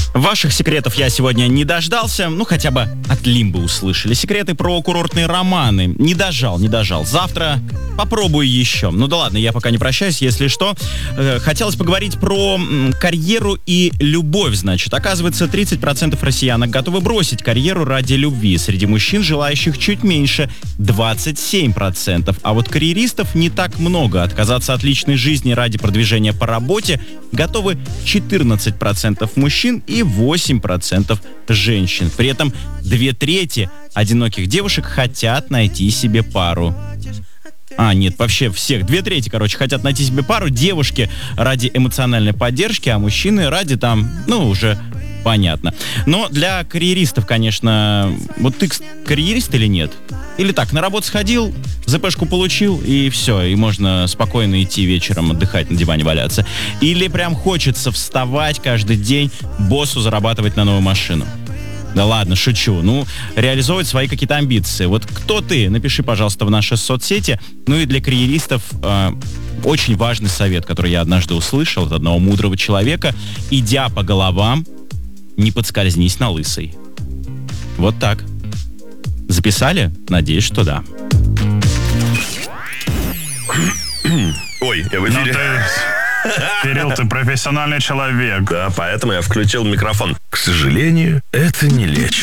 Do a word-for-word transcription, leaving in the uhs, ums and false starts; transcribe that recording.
Ваших секретов я сегодня не дождался. Ну, хотя бы от Лимбы услышали. Секреты про курортные романы. Не дожал, не дожал. Завтра попробую еще. Ну да ладно, я пока не прощаюсь, если что. Э, хотелось поговорить про м, карьеру и любовь, значит. Оказывается, тридцать процентов россиянок готовы бросить карьеру ради любви. Среди мужчин, желающих чуть меньше, двадцать семь процентов. А вот карьеристов не так много. Отказаться от личной жизни ради продвижения по работе готовы четырнадцать процентов мужчин и восемь процентов женщин. При этом две трети одиноких девушек хотят найти себе пару. А, нет, вообще всех. Две трети, короче, хотят найти себе пару. Девушки ради эмоциональной поддержки, а мужчины ради там, ну, уже понятно. Но для карьеристов, конечно... Вот ты карьерист или нет? Или так, на работу сходил, ЗПшку получил, и все, и можно спокойно идти вечером отдыхать, на диване валяться. Или прям хочется вставать каждый день, боссу зарабатывать на новую машину. Да ладно, шучу. Ну, реализовывать свои какие-то амбиции. Вот кто ты? Напиши, пожалуйста, в наши соцсети. Ну и для карьеристов э, очень важный совет, который я однажды услышал от одного мудрого человека. Идя по головам, не подскользнись на лысой. Вот так. Записали? Надеюсь, что да. Ой, я в эфире. Ну, ты, Кирилл, ты профессиональный человек. Да, поэтому я включил микрофон. К сожалению, это не лечит.